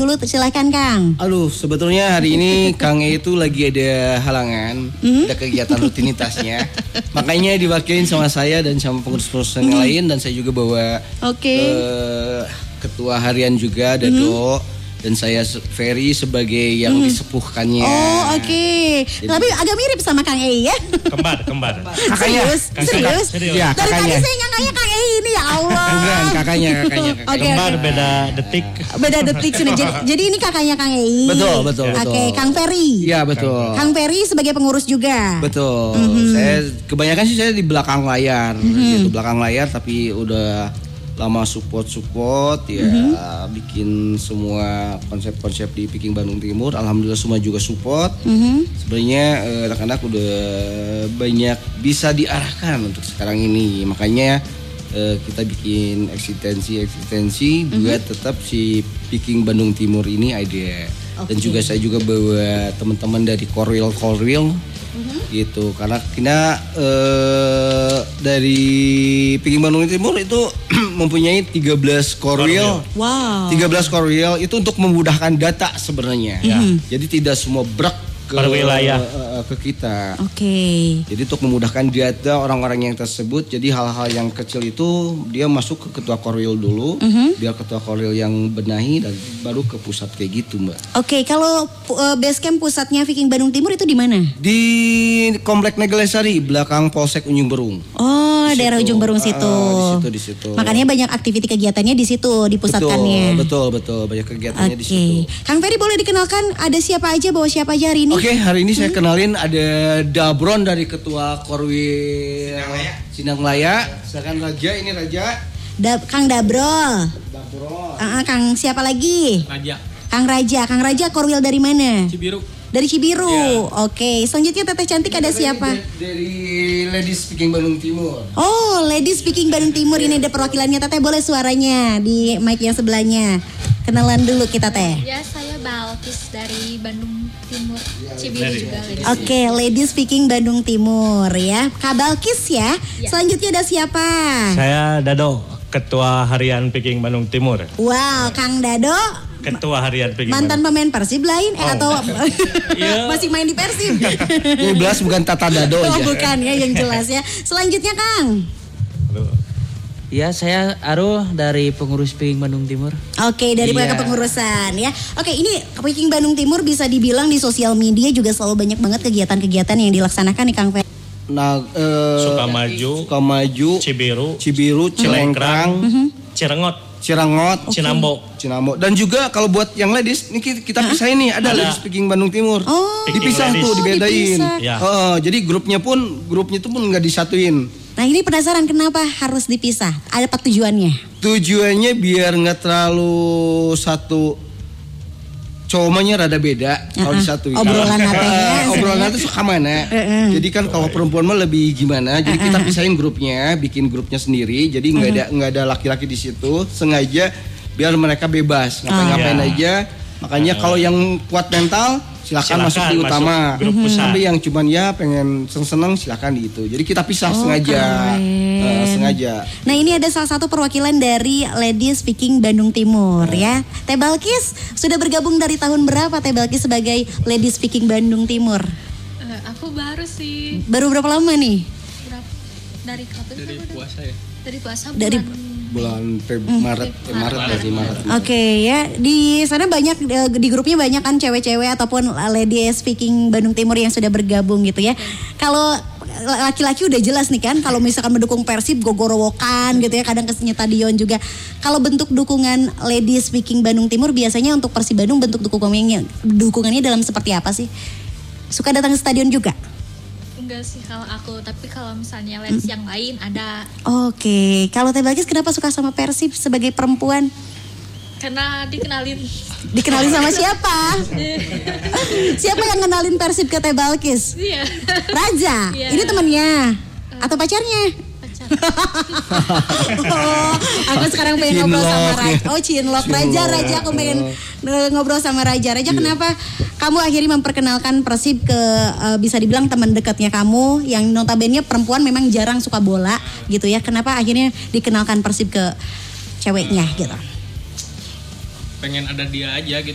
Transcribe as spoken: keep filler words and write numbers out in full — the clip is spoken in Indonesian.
Dulu silakan Kang. Aduh, sebetulnya hari ini Kang E itu lagi ada halangan, mm-hmm. ada kegiatan rutinitasnya. Makanya diwakilin sama saya dan sama pengurus-pengurus yang mm-hmm. lain, dan saya juga bawa okay. uh, ketua harian juga, Dado. Mm-hmm. Dan saya Ferry sebagai yang hmm. disepuhkannya. Oh oke, okay. Tapi agak mirip sama Kang E ya. Kembar, kembar. Kakaknya. Serius, serius. serius. Ya, dari tadi saya nyangkanya Kang E ini ya Allah. Bukan, kakaknya, kakaknya. kakaknya. Okay, kembar okay. beda detik. Beda detik sini. Jadi, jadi ini kakaknya Kang E. Betul, betul, Oke, betul. okay, Kang Ferry. Iya betul. Kang Ferry sebagai pengurus juga. Betul. Mm-hmm. Saya kebanyakan sih saya di belakang layar, mm-hmm. gitu belakang layar, tapi udah lama support-support ya, mm-hmm. bikin semua konsep-konsep di Viking Bandung Timur. Alhamdulillah semua juga support. Mm-hmm. Sebenarnya eh, anak-anak udah banyak bisa diarahkan untuk sekarang ini. Makanya eh, kita bikin eksistensi-eksistensi mm-hmm. buat tetap si Viking Bandung Timur ini ada. Okay. Dan juga saya juga bawa teman-teman dari Korwil-Korwil. Mm-hmm. gitu karena kita eh, dari Viking Bandung Timur itu mempunyai tiga belas korwil. Wow. tiga belas korwil itu untuk memudahkan data sebenarnya. Mm-hmm. Jadi tidak semua brak ke wilayah uh, ke kita. Oke. Okay. Jadi untuk memudahkan data orang-orang yang tersebut, jadi hal-hal yang kecil itu dia masuk ke ketua korwil dulu, mm-hmm. biar ketua korwil yang benahi dan baru ke pusat kayak gitu, Mbak. Oke, okay, kalau uh, base camp pusatnya Viking Bandung Timur itu di mana? Di Komplek Negelesari, belakang Polsek Ujung Berung. Oh, di daerah Ujung Berung situ. Uh, di situ, di situ. Makanya banyak aktiviti kegiatannya di situ, dipusatkannya. Betul, betul, betul. Banyak kegiatannya okay. di situ. Kang Ferry boleh dikenalkan ada siapa aja, bawa siapa aja hari ini? Oke, okay, hari ini hmm. saya kenalin ada Dabron dari Ketua Korwil Sinanglaya. Silakan Raja, ini Raja. Da, Kang Dabro. Dabron. Uh, Kang siapa lagi? Raja. Kang Raja, Kang Raja Korwil dari mana? Cibiru. Dari Cibiru. Yeah. Oke, okay. Selanjutnya teteh cantik ada siapa? Dari, dari Ladies Viking Bandung Timur. Oh, Ladies Viking Bandung Timur, ini ada perwakilannya. Teteh boleh suaranya di mic yang sebelahnya. Kenalan dulu kita teh. Ya, saya Balkis dari Bandung Timur, Cibiru Ladies. juga. Oke, okay, Ladies Viking Bandung Timur ya. Kak Balkis ya. ya. Selanjutnya ada siapa? Saya Dado, Ketua Harian Viking Bandung Timur. Wow, Kang Dado. Ketua Harian Viking mantan Bandung. pemain Persib lain eh, oh, atau masih main di Persib? Yang jelas bukan Tata Dado aja. Oh, bukan ya, yang jelas ya. Selanjutnya Kang. Ya, saya Aru dari pengurus Viking Bandung Timur. Oke, dari iya. kepengurusan ya. Oke, ini Viking Bandung Timur bisa dibilang di sosial media juga selalu banyak banget kegiatan-kegiatan yang dilaksanakan nih Kang Fer. Nah, eh, Sukamaju, Sukamaju, Cibiru, Cibiru, Cilengkrang, mm-hmm. Cirengot, Cirangot, okay. Cinambo, Cinambo. Dan juga kalau buat yang ladies, ini kita pisahin nih, ada, ada. Ladies Viking Bandung Timur. Oh, dipisah ladies. tuh, dibedain. Oh, ya. uh, jadi grupnya pun, grupnya itu pun nggak disatuin. Nah ini penasaran kenapa harus dipisah? Ada apa tujuannya? Tujuannya biar nggak terlalu satu. Cowoknya rada beda uh-uh. kalau disatuin. Obrolan natanya. Obrolan natanya suka mana. Uh-uh. Jadi kan kalau perempuan mah lebih gimana. Jadi uh-uh. kita pisahin grupnya, bikin grupnya sendiri. Jadi nggak uh-uh. ada nggak ada laki-laki di situ. Sengaja biar mereka bebas ngapain-ngapain uh-huh. aja. Makanya uh-huh. kalau yang kuat mental silakan, silakan masuk di utama. Masuk tapi yang cuman ya pengen seneng-seneng silakan di itu. Jadi kita pisah oh, sengaja. Uh, sengaja. Nah ini ada salah satu perwakilan dari Ladies Viking Bandung Timur uh. ya. Teh Balkis sudah bergabung dari tahun berapa Teh Balkis sebagai Ladies Viking Bandung Timur? Uh, aku baru sih. Baru berapa lama nih? Berapa? Dari kapan? Dari puasa ya. Dari puasa bulan. Dari bulan Feb- Maret, hmm. Maret dari Maret. Oke okay, ya, di sana banyak di grupnya banyak kan cewek-cewek ataupun Ladies Viking Bandung Timur yang sudah bergabung gitu ya. Okay. Kalau laki-laki udah jelas nih kan, kalau misalkan mendukung Persib gogorowokan gitu ya, kadang ke stadion juga. Kalau bentuk dukungan Ladies Viking Bandung Timur biasanya untuk Persib Bandung bentuk dukungannya dukungannya dalam seperti apa sih? Suka datang ke stadion juga? Enggak sih kalau aku, tapi kalau misalnya ladies hmm. yang lain ada. Oke, okay. Kalau Teh Balkis kenapa suka sama Persib sebagai perempuan? Karena dikenalin. Dikenalin sama siapa? Siapa yang kenalin Persib ke Teh Balkis? Iya. Raja. Iya. Ini temannya atau pacarnya? Oh, aku sekarang pengen ngobrol sama Raja. Oh, Cinlok Raja, Raja aku pengen ngobrol sama Raja. Raja, kenapa kamu akhirnya memperkenalkan Persib ke uh, bisa dibilang teman dekatnya kamu yang notabene perempuan memang jarang suka bola gitu ya. Kenapa akhirnya dikenalkan Persib ke ceweknya gitu? Pengen ada dia aja gitu.